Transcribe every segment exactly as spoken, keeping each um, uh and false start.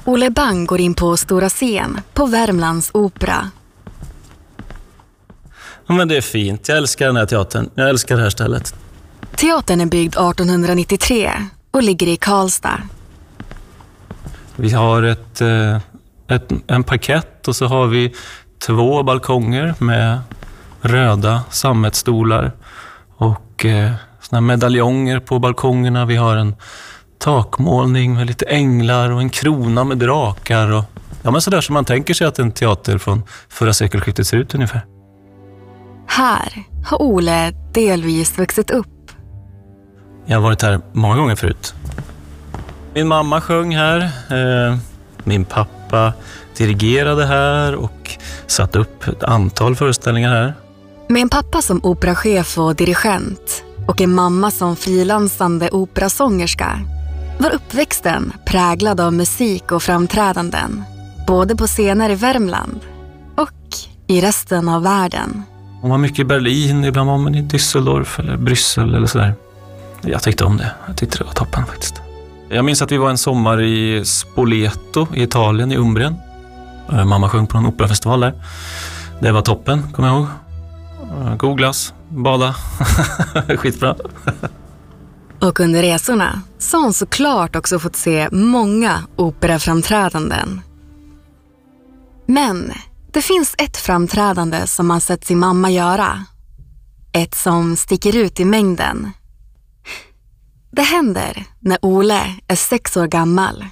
Ole Bang går in på stora scen på Värmlands opera. Ja, men det är fint. Jag älskar den här teatern. Jag älskar det här stället. Teatern är byggd artonhundranittiotre och ligger i Karlstad. Vi har ett, ett, en parkett och så har vi två balkonger med röda sammetsstolar och eh, såna medaljonger på balkongerna. Vi har en takmålning med lite änglar och en krona med drakar. Och, ja, men sådär som man tänker sig att en teater från förra sekelskiftet ser ut ungefär. Här har Ole delvis vuxit upp. Jag har varit här många gånger förut. Min mamma sjöng här. Eh, min pappa dirigerade här och satt upp ett antal föreställningar här. Med en pappa som operachef och dirigent och en mamma som frilansande operasångerska var uppväxten präglad av musik och framträdanden. Både på scener i Värmland och i resten av världen. Hon var mycket i Berlin, ibland var man i Düsseldorf eller Bryssel eller sådär. Jag tyckte om det. Jag tyckte det var toppen faktiskt. Jag minns att vi var en sommar i Spoleto i Italien, i Umbrien. Mamma sjöng på en operafestival där. Det var toppen, kommer jag ihåg. God glass, bada. Skitbra. Och under resorna så har hon såklart också fått se många operaframträdanden. Men det finns ett framträdande som man sett sin mamma göra. Ett som sticker ut i mängden. Det händer när Ole är sex år gammal.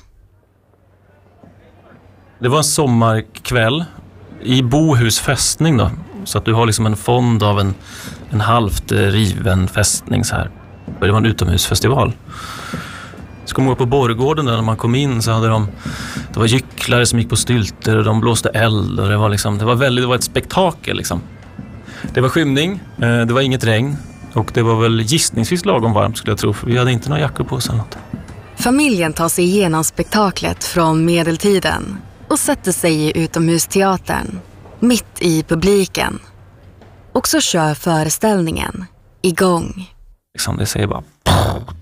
Det var en sommarkväll i Bohus fästning då. Så att du har liksom en fond av en, en halvt riven fästning så här. Det var en utomhusfestival. Så kom jag på Borggården där när man kom in så hade de, det var gycklare som gick på stylter och de blåste eld och det var liksom, det var väldigt, det var ett spektakel liksom. Det var skymning, det var inget regn och det var väl gissningsvis lagom varmt skulle jag tro, för vi hade inte några jackor på oss eller något. Familjen tar sig igenom spektaklet från medeltiden och sätter sig i utomhusteatern, mitt i publiken. Och så kör föreställningen igång. Liksom det säger bara